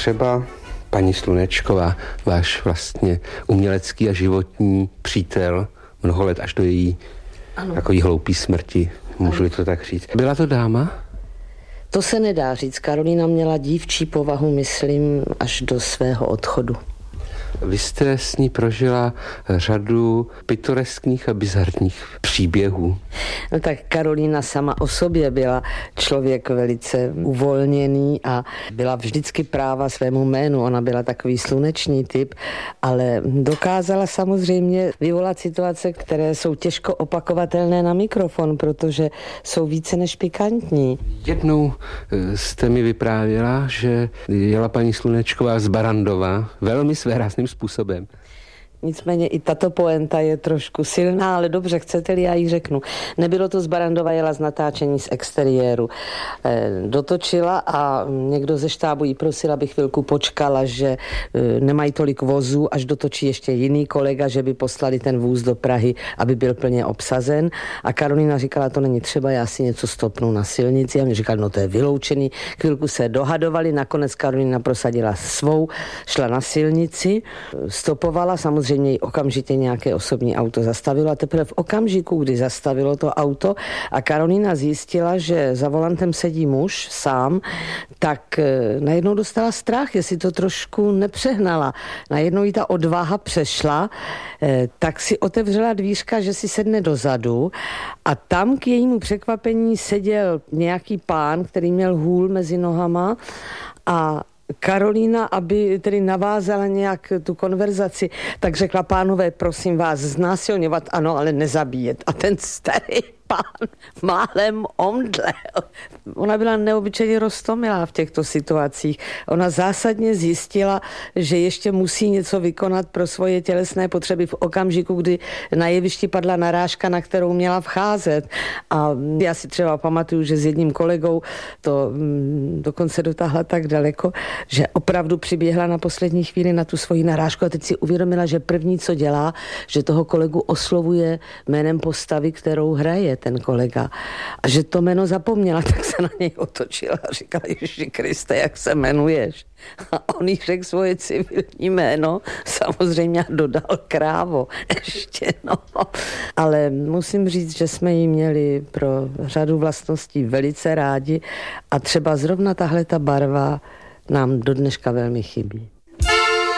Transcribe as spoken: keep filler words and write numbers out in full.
třeba paní Slunečková, váš vlastně umělecký a životní přítel, mnoho let až do její ano. takový hloupý smrti, můžu to tak říct. Byla to dáma? To se nedá říct. Karolína měla dívčí povahu, myslím, až do svého odchodu. Vy jste s ní prožila řadu pitoreskních a bizarních příběhů. No tak Karolína sama o sobě byla člověk velice uvolněný a byla vždycky práva svému jménu. Ona byla takový slunečný typ, ale dokázala samozřejmě vyvolat situace, které jsou těžko opakovatelné na mikrofon, protože jsou více než pikantní. Jednou jste mi vyprávěla, že jela paní Slunečková z Barandova velmi svérázným způsobem. Nicméně i tato poenta je trošku silná, ale dobře, chcete-li, já ji řeknu. Nebylo to z Barandova, jela z natáčení z exteriéru. E, dotočila a někdo ze štábu jí prosil, aby chvilku počkala, že e, nemají tolik vozů, až dotočí ještě jiný kolega, že by poslali ten vůz do Prahy, aby byl plně obsazen. A Karolína říkala, to není třeba, já si něco stopnu na silnici. A mě říkala, no to je vyloučený. Chvilku se dohadovali, nakonec Karolína prosadila svou, šla na silnici, stopovala, samozřejmě něj okamžitě nějaké osobní auto zastavilo a teprve v okamžiku, kdy zastavilo to auto a Karolína zjistila, že za volantem sedí muž sám, tak najednou dostala strach, jestli to trošku nepřehnala. Najednou jí ta odvaha přešla, tak si otevřela dvířka, že si sedne dozadu a tam k jejímu překvapení seděl nějaký pán, který měl hůl mezi nohama a Karolína, aby tedy navázala nějak tu konverzaci, tak řekla, pánové, prosím vás, znásilňovat, ano, ale nezabíjet. A ten starý pán málem omdlel. Ona byla neobyčejně roztomilá v těchto situacích. Ona zásadně zjistila, že ještě musí něco vykonat pro svoje tělesné potřeby v okamžiku, kdy na jevišti padla narážka, na kterou měla vcházet. A já si třeba pamatuju, že s jedním kolegou to mm, dokonce dotáhla tak daleko, že opravdu přiběhla na poslední chvíli na tu svoji narážku a teď si uvědomila, že první, co dělá, že toho kolegu oslovuje jménem postavy, kterou hraje ten kolega. A že to jméno zapomněla, tak se na něj otočila a říkala, Ježiši Kriste, jak se jmenuješ? A on jí řekl svoje civilní jméno, samozřejmě dodal Krávo ještě, no. Ale musím říct, že jsme ji měli pro řadu vlastností velice rádi a třeba zrovna tahle ta barva nám do dneška velmi chybí.